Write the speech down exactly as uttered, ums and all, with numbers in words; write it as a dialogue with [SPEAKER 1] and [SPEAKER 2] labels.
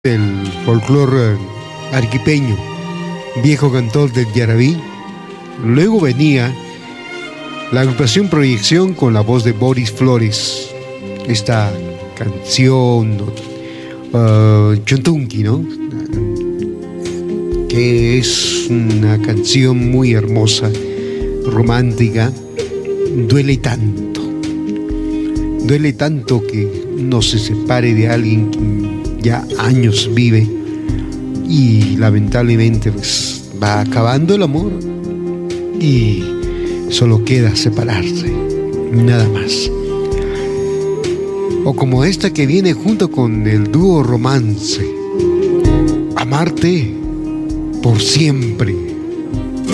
[SPEAKER 1] del folclore arequipeño, viejo cantor del Yarabí. Luego venía la agrupación Proyección con la voz de Boris Flores. Esta canción, uh, Chuntunqui, ¿no? Que es una canción muy hermosa, romántica. Duele tanto, duele tanto que uno se separe de alguien que ya años vive y lamentablemente pues va acabando el amor y solo queda separarse, nada más. O como esta que viene junto con el dúo Romance, Amarte por siempre.